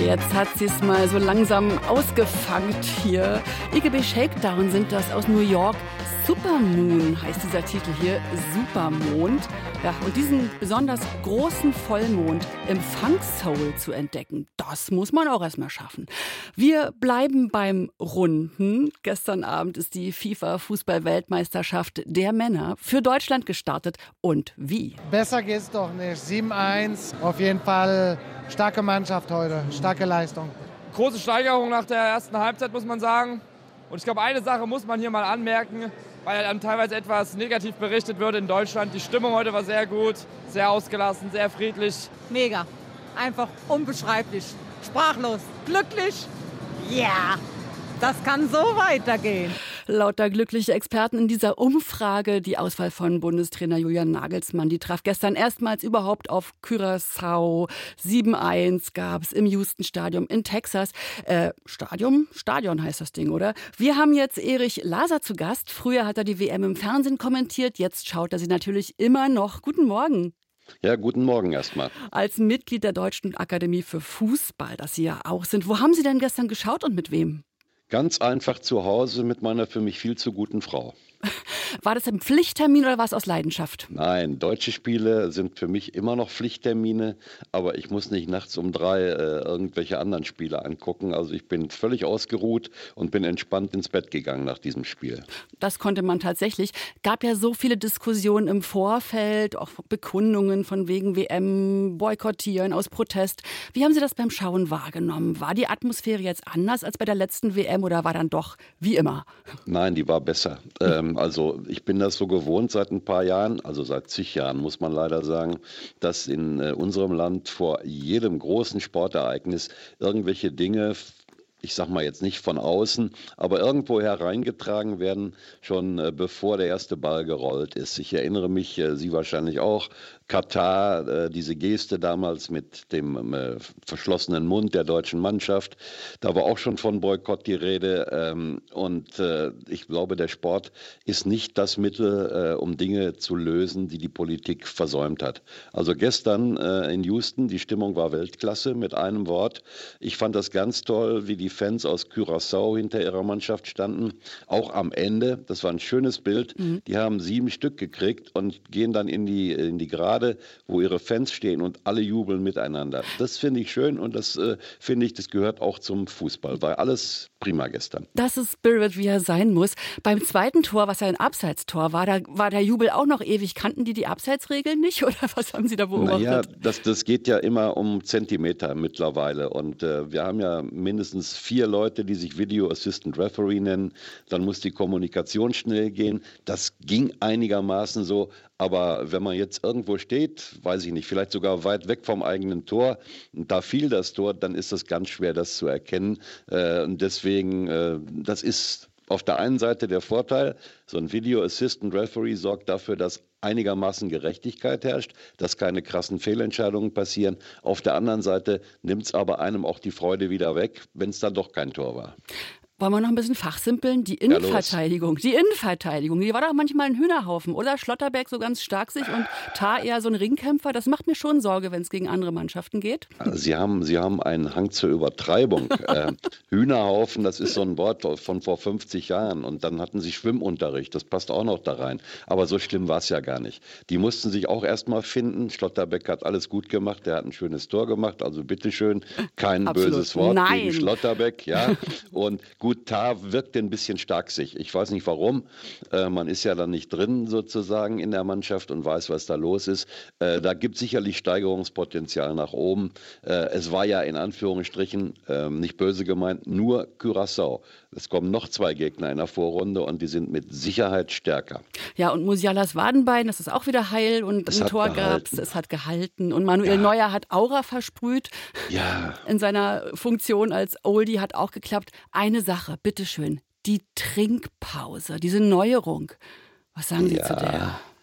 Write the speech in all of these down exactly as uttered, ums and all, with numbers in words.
Jetzt hat sie es mal so langsam ausgefangen hier. I G B Shakedown sind das aus New York. Supermoon heißt dieser Titel hier, Supermond. Ja, und diesen besonders großen Vollmond im Funk Soul zu entdecken, das muss man auch erstmal schaffen. Wir bleiben beim Runden. Gestern Abend ist die FIFA-Fußball-Weltmeisterschaft der Männer für Deutschland gestartet. Und wie? Besser geht's doch nicht. sieben eins, auf jeden Fall starke Mannschaft heute, starke Leistung. Große Steigerung nach der ersten Halbzeit, muss man sagen. Und ich glaube, eine Sache muss man hier mal anmerken, weil dann teilweise etwas negativ berichtet wird in Deutschland. Die Stimmung heute war sehr gut, sehr ausgelassen, sehr friedlich. Mega. Einfach unbeschreiblich. Sprachlos. Glücklich. Ja. Yeah. Das kann so weitergehen. Lauter glückliche Experten in dieser Umfrage. Die Auswahl von Bundestrainer Julian Nagelsmann, die traf gestern erstmals überhaupt auf Curaçao. sieben eins gab es im Houston-Stadion in Texas. Äh, Stadion? Stadion heißt das Ding, oder? Wir haben jetzt Erich Laser zu Gast. Früher hat er die W M im Fernsehen kommentiert. Jetzt schaut er sie natürlich immer noch. Guten Morgen. Ja, guten Morgen erstmal. Als Mitglied der Deutschen Akademie für Fußball, das Sie ja auch sind. Wo haben Sie denn gestern geschaut und mit wem? Ganz einfach zu Hause mit meiner für mich viel zu guten Frau. War das ein Pflichttermin oder war es aus Leidenschaft? Nein, deutsche Spiele sind für mich immer noch Pflichttermine, aber ich muss nicht nachts um drei äh, irgendwelche anderen Spiele angucken. Also ich bin völlig ausgeruht und bin entspannt ins Bett gegangen nach diesem Spiel. Das konnte man tatsächlich. Gab ja so viele Diskussionen im Vorfeld, auch Bekundungen von wegen W M, Boykottieren aus Protest. Wie haben Sie das beim Schauen wahrgenommen? War die Atmosphäre jetzt anders als bei der letzten W M oder war dann doch wie immer? Nein, die war besser. Ähm, also ich bin das so gewohnt seit ein paar Jahren, also seit zig Jahren muss man leider sagen, dass in äh, unserem Land vor jedem großen Sportereignis irgendwelche Dinge, ich sag mal jetzt nicht von außen, aber irgendwo hereingetragen werden, schon äh, bevor der erste Ball gerollt ist. Ich erinnere mich, äh, Sie wahrscheinlich auch, Katar, äh, diese Geste damals mit dem äh, verschlossenen Mund der deutschen Mannschaft, da war auch schon von Boykott die Rede. Ähm, und äh, ich glaube, der Sport ist nicht das Mittel, äh, um Dinge zu lösen, die die Politik versäumt hat. Also gestern äh, in Houston, die Stimmung war Weltklasse mit einem Wort. Ich fand das ganz toll, wie die Fans aus Curaçao hinter ihrer Mannschaft standen. Auch am Ende, das war ein schönes Bild, mhm. Die haben sieben Stück gekriegt und gehen dann in die, in die Gerade, wo ihre Fans stehen und alle jubeln miteinander. Das finde ich schön und das äh, finde ich, das gehört auch zum Fußball. War alles prima gestern. Das ist Spirit, wie er sein muss. Beim zweiten Tor, was ja ein Abseitstor war, da war der Jubel auch noch ewig. Kannten die die Abseitsregeln nicht oder was haben Sie da beobachtet? Naja, das, das geht ja immer um Zentimeter mittlerweile und äh, wir haben ja mindestens vier Leute, die sich Video Assistant Referee nennen. Dann muss die Kommunikation schnell gehen. Das ging einigermaßen so. Aber wenn man jetzt irgendwo steht, weiß ich nicht, vielleicht sogar weit weg vom eigenen Tor, und da fiel das Tor, dann ist das ganz schwer, das zu erkennen. Äh, und deswegen, äh, das ist auf der einen Seite der Vorteil, so ein Video Assistant Referee sorgt dafür, dass einigermaßen Gerechtigkeit herrscht, dass keine krassen Fehlentscheidungen passieren. Auf der anderen Seite nimmt es aber einem auch die Freude wieder weg, wenn es dann doch kein Tor war. Wollen wir noch ein bisschen fachsimpeln? Die Innenverteidigung. Ja, die Innenverteidigung, die war doch manchmal ein Hühnerhaufen, oder? Schlotterbeck so ganz stark sich und Tah eher so ein Ringkämpfer. Das macht mir schon Sorge, wenn es gegen andere Mannschaften geht. Sie haben, Sie haben einen Hang zur Übertreibung. äh, Hühnerhaufen, das ist so ein Wort von vor fünfzig Jahren. Und dann hatten Sie Schwimmunterricht, das passt auch noch da rein. Aber so schlimm war es ja gar nicht. Die mussten sich auch erst mal finden. Schlotterbeck hat alles gut gemacht, der hat ein schönes Tor gemacht. Also bitteschön, kein Absolut. Böses Wort Nein. gegen Schlotterbeck. Ja. Und gut, Gut, Tah wirkt ein bisschen starksig. Ich weiß nicht warum. Äh, man ist ja dann nicht drin sozusagen in der Mannschaft und weiß, was da los ist. Äh, da gibt es sicherlich Steigerungspotenzial nach oben. Äh, es war ja in Anführungsstrichen, äh, nicht böse gemeint, nur Curaçao. Es kommen noch zwei Gegner in der Vorrunde und die sind mit Sicherheit stärker. Ja, und Musialas Wadenbein, das ist auch wieder heil und es ein Tor gab es, es hat gehalten. Und Manuel ja. Neuer hat Aura versprüht. Ja. In seiner Funktion als Oldie hat auch geklappt. Eine Sache, bitteschön, die Trinkpause, diese Neuerung. Was sagen Sie ja. zu der?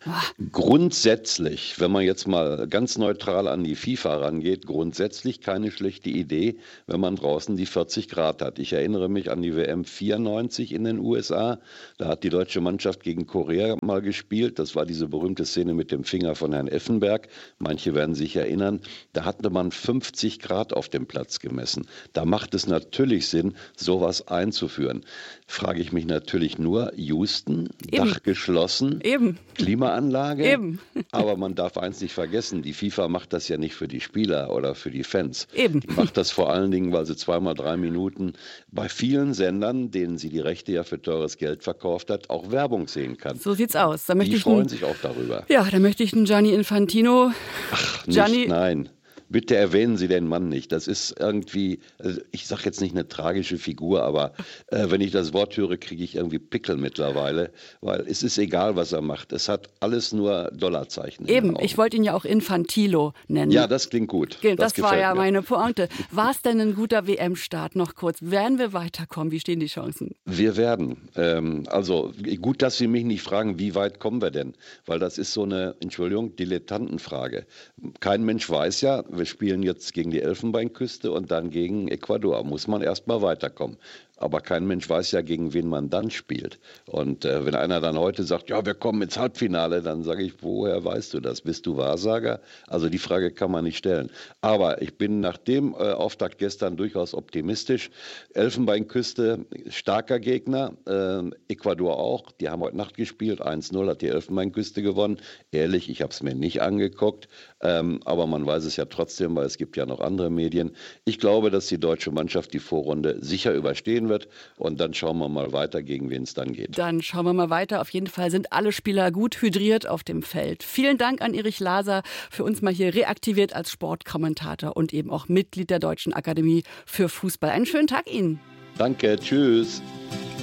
Grundsätzlich, wenn man jetzt mal ganz neutral an die FIFA rangeht, grundsätzlich keine schlechte Idee, wenn man draußen die vierzig Grad hat. Ich erinnere mich an die W M vierundneunzig in den U S A. Da hat die deutsche Mannschaft gegen Korea mal gespielt. Das war diese berühmte Szene mit dem Finger von Herrn Effenberg. Manche werden sich erinnern. Da hatte man fünfzig Grad auf dem Platz gemessen. Da macht es natürlich Sinn, sowas einzuführen. Frage ich mich natürlich nur, Houston, Eben. Dach geschlossen, Eben. Klimaanlage. Eben. Aber man darf eins nicht vergessen, die FIFA macht das ja nicht für die Spieler oder für die Fans. Eben. Die macht das vor allen Dingen, weil sie zweimal drei Minuten bei vielen Sendern, denen sie die Rechte ja für teures Geld verkauft hat, auch Werbung sehen kann. So sieht's aus. Da möchte Die ich freuen einen, sich auch darüber. Ja, da möchte ich einen Gianni Infantino. Ach, Gianni, nicht, nein. Bitte erwähnen Sie den Mann nicht. Das ist irgendwie, also ich sage jetzt nicht eine tragische Figur, aber äh, wenn ich das Wort höre, kriege ich irgendwie Pickel mittlerweile, weil es ist egal, was er macht. Es hat alles nur Dollarzeichen. Eben, ich wollte ihn ja auch Infantilo nennen. Ja, das klingt gut. Das, das war ja mir. meine Pointe. War es denn ein guter W M-Start? Noch kurz. Werden wir weiterkommen? Wie stehen die Chancen? Wir werden. Ähm, also gut, dass Sie mich nicht fragen, wie weit kommen wir denn? Weil das ist so eine, Entschuldigung, Dilettantenfrage. Kein Mensch weiß ja, wir spielen jetzt gegen die Elfenbeinküste und dann gegen Ecuador. Muss man erst mal weiterkommen. Aber kein Mensch weiß ja, gegen wen man dann spielt. Und äh, wenn einer dann heute sagt, ja, wir kommen ins Halbfinale, dann sage ich, woher weißt du das? Bist du Wahrsager? Also die Frage kann man nicht stellen. Aber ich bin nach dem äh, Auftakt gestern durchaus optimistisch. Elfenbeinküste, starker Gegner, äh, Ecuador auch. Die haben heute Nacht gespielt, eins null hat die Elfenbeinküste gewonnen. Ehrlich, ich habe es mir nicht angeguckt. Ähm, aber man weiß es ja trotzdem, weil es gibt ja noch andere Medien. Ich glaube, dass die deutsche Mannschaft die Vorrunde sicher überstehen wird und dann schauen wir mal weiter, gegen wen es dann geht. Dann schauen wir mal weiter. Auf jeden Fall sind alle Spieler gut hydriert auf dem Feld. Vielen Dank an Erich Laser, für uns mal hier reaktiviert als Sportkommentator und eben auch Mitglied der Deutschen Akademie für Fußball. Einen schönen Tag Ihnen. Danke, tschüss.